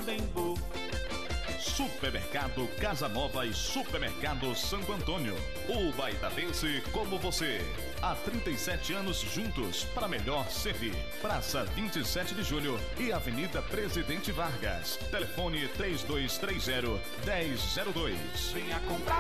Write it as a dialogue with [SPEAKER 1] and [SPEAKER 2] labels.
[SPEAKER 1] Tremembu.
[SPEAKER 2] Supermercado Casa Nova e Supermercado Santo Antônio. O baitadense como você. Há 37 anos juntos para melhor servir. Praça 27 de Julho e Avenida Presidente Vargas. Telefone 3230-1002.
[SPEAKER 1] Venha comprar